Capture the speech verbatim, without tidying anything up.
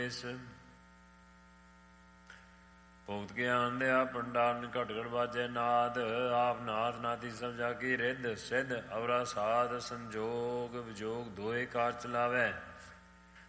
ਭੁਗਤ ਗਿਆਨ ਦਿਆ ਭੰਡਾਰਨ ਘਟ ਘਟ ਬਾਜੈ ਨਾਦ। ਆਪ ਨਾਥ ਨਾਤੀ ਸਭ ਜਾ ਕੀ ਰਿੱਧ ਸਿੱਧ ਅਵਰਾ ਸਾਧ ਸੰਜੋਗ ਵਿਜੋਗ ਦੋਏ ਕਾਰ ਚਲਾਵੈ।